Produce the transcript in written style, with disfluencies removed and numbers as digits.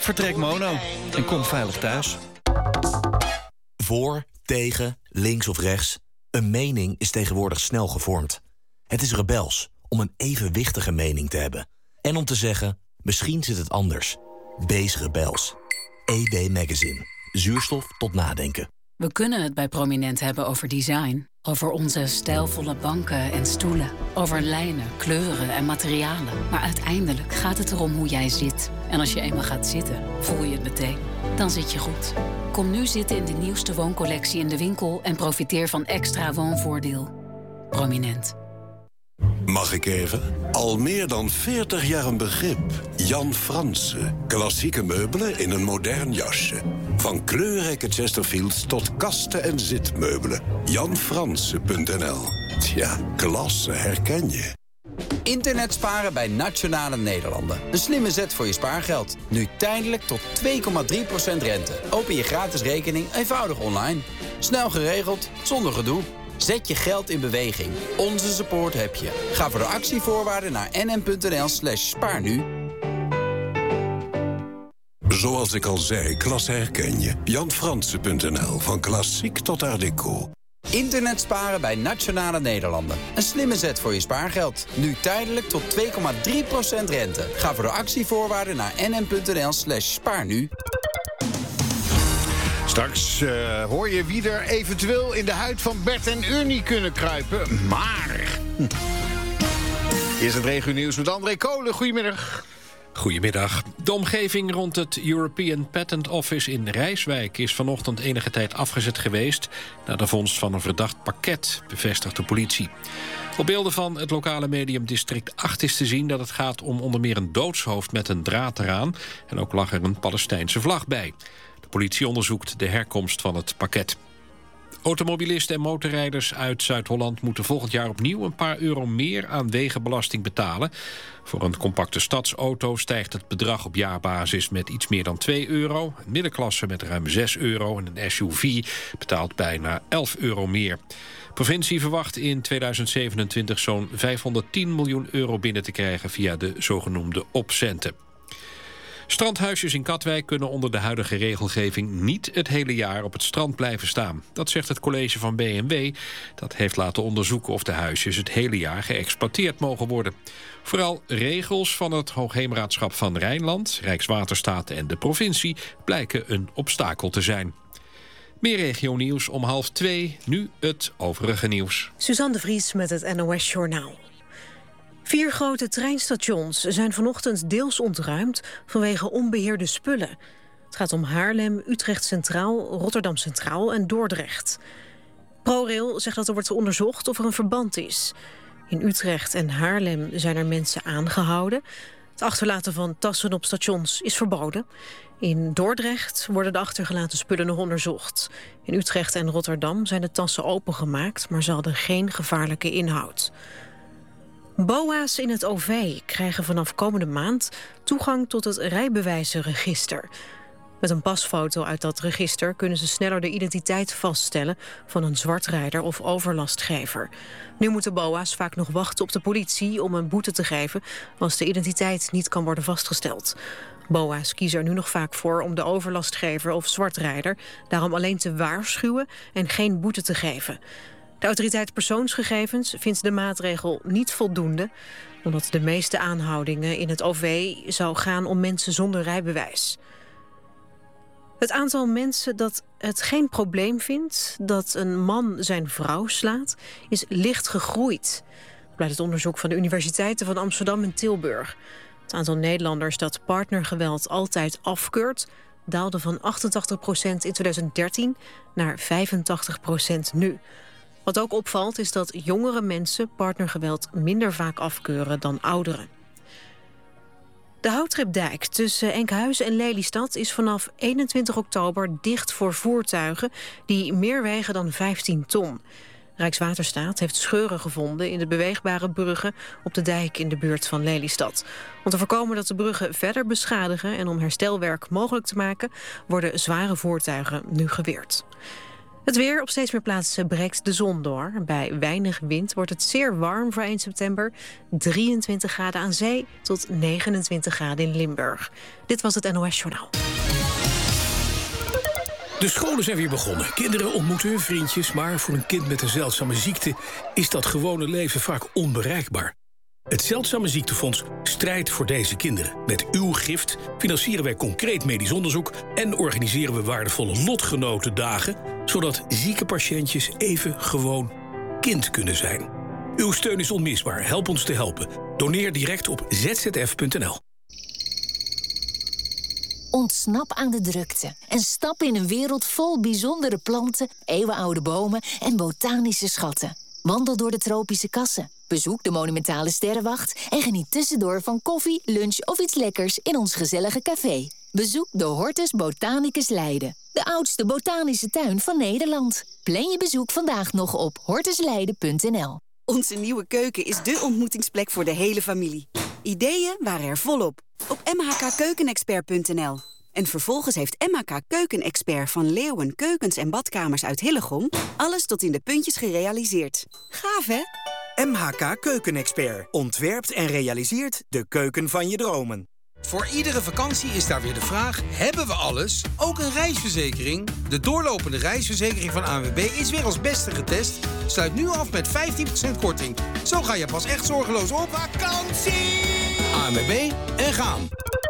Vertrek mono en kom veilig thuis. Voor, tegen, links of rechts. Een mening is tegenwoordig snel gevormd. Het is rebels om een evenwichtige mening te hebben. En om te zeggen, misschien zit het anders. Wees rebels. ED Magazine. Zuurstof tot nadenken. We kunnen het bij Prominent hebben over design. Over onze stijlvolle banken en stoelen. Over lijnen, kleuren en materialen. Maar uiteindelijk gaat het erom hoe jij zit. En als je eenmaal gaat zitten, voel je het meteen. Dan zit je goed. Kom nu zitten in de nieuwste wooncollectie in de winkel... en profiteer van extra woonvoordeel. Prominent. Mag ik even? Al meer dan 40 jaar een begrip. Jan Fransen. Klassieke meubelen in een modern jasje. Van kleurrijke Chesterfields tot kasten en zitmeubelen. JanFransen.nl. Tja, klasse herken je. Internet sparen bij Nationale Nederlanden. Een slimme zet voor je spaargeld. Nu tijdelijk tot 2,3% rente. Open je gratis rekening eenvoudig online. Snel geregeld, zonder gedoe. Zet je geld in beweging. Onze support heb je. Ga voor de actievoorwaarden naar nm.nl/spaarnu. Zoals ik al zei, klasse herken je. JanFransen.nl. Van klassiek tot art déco. Internet sparen bij Nationale Nederlanden. Een slimme zet voor je spaargeld. Nu tijdelijk tot 2,3% rente. Ga voor de actievoorwaarden naar nm.nl/spaarnu. Straks hoor je wie er eventueel in de huid van Bert en Ernie kunnen kruipen. Maar... Eerst het regionieuws met André Kolen. Goedemiddag. Goedemiddag. De omgeving rond het European Patent Office in Rijswijk is vanochtend enige tijd afgezet geweest na de vondst van een verdacht pakket, bevestigt de politie. Op beelden van het lokale medium District 8 is te zien dat het gaat om onder meer een doodshoofd met een draad eraan en ook lag er een Palestijnse vlag bij. De politie onderzoekt de herkomst van het pakket. Automobilisten en motorrijders uit Zuid-Holland moeten volgend jaar opnieuw een paar euro meer aan wegenbelasting betalen. Voor een compacte stadsauto stijgt het bedrag op jaarbasis met iets meer dan 2 euro. Een middenklasse met ruim 6 euro en een SUV betaalt bijna 11 euro meer. De provincie verwacht in 2027 zo'n 510 miljoen euro binnen te krijgen via de zogenoemde opcenten. Strandhuisjes in Katwijk kunnen onder de huidige regelgeving niet het hele jaar op het strand blijven staan. Dat zegt het college van B&W. Dat heeft laten onderzoeken of de huisjes het hele jaar geëxploiteerd mogen worden. Vooral regels van het Hoogheemraadschap van Rijnland, Rijkswaterstaat en de provincie blijken een obstakel te zijn. Meer regionieuws om 1:30. Nu het overige nieuws. Suzanne de Vries met het NOS Journaal. 4 grote treinstations zijn vanochtend deels ontruimd vanwege onbeheerde spullen. Het gaat om Haarlem, Utrecht Centraal, Rotterdam Centraal en Dordrecht. ProRail zegt dat er wordt onderzocht of er een verband is. In Utrecht en Haarlem zijn er mensen aangehouden. Het achterlaten van tassen op stations is verboden. In Dordrecht worden de achtergelaten spullen nog onderzocht. In Utrecht en Rotterdam zijn de tassen opengemaakt, maar ze hadden geen gevaarlijke inhoud. BOA's in het OV krijgen vanaf komende maand toegang tot het rijbewijzenregister. Met een pasfoto uit dat register kunnen ze sneller de identiteit vaststellen van een zwartrijder of overlastgever. Nu moeten BOA's vaak nog wachten op de politie om een boete te geven als de identiteit niet kan worden vastgesteld. BOA's kiezen er nu nog vaak voor om de overlastgever of zwartrijder daarom alleen te waarschuwen en geen boete te geven. De autoriteit persoonsgegevens vindt de maatregel niet voldoende, omdat de meeste aanhoudingen in het OV zou gaan om mensen zonder rijbewijs. Het aantal mensen dat het geen probleem vindt dat een man zijn vrouw slaat, is licht gegroeid. Dat blijkt uit onderzoek van de universiteiten van Amsterdam en Tilburg. Het aantal Nederlanders dat partnergeweld altijd afkeurt daalde van 88% in 2013 naar 85% nu. Wat ook opvalt is dat jongere mensen partnergeweld minder vaak afkeuren dan ouderen. De Houttrepdijk tussen Enkhuizen en Lelystad is vanaf 21 oktober dicht voor voertuigen die meer wegen dan 15 ton. Rijkswaterstaat heeft scheuren gevonden in de beweegbare bruggen op de dijk in de buurt van Lelystad. Om te voorkomen dat de bruggen verder beschadigen en om herstelwerk mogelijk te maken, worden zware voertuigen nu geweerd. Het weer, op steeds meer plaatsen breekt de zon door. Bij weinig wind wordt het zeer warm voor eind september. 23 graden aan zee tot 29 graden in Limburg. Dit was het NOS Journaal. De scholen zijn weer begonnen. Kinderen ontmoeten hun vriendjes, maar voor een kind met een zeldzame ziekte is dat gewone leven vaak onbereikbaar. Het Zeldzame Ziektefonds strijdt voor deze kinderen. Met uw gift financieren wij concreet medisch onderzoek en organiseren we waardevolle lotgenotendagen, zodat zieke patiëntjes even gewoon kind kunnen zijn. Uw steun is onmisbaar. Help ons te helpen. Doneer direct op zzf.nl. Ontsnap aan de drukte en stap in een wereld vol bijzondere planten, eeuwenoude bomen en botanische schatten. Wandel door de tropische kassen, bezoek de monumentale sterrenwacht en geniet tussendoor van koffie, lunch of iets lekkers in ons gezellige café. Bezoek de Hortus Botanicus Leiden, de oudste botanische tuin van Nederland. Plan je bezoek vandaag nog op hortusleiden.nl. Onze nieuwe keuken is dé ontmoetingsplek voor de hele familie. Ideeën waren er volop op mhkkeukenexpert.nl. En vervolgens heeft MHK Keukenexpert van Leeuwen Keukens en Badkamers uit Hillegom alles tot in de puntjes gerealiseerd. Gaaf, hè? MHK Keukenexpert ontwerpt en realiseert de keuken van je dromen. Voor iedere vakantie is daar weer de vraag, hebben we alles? Ook een reisverzekering? De doorlopende reisverzekering van ANWB is weer als beste getest. Sluit nu af met 15% korting. Zo ga je pas echt zorgeloos op vakantie! ANWB en gaan!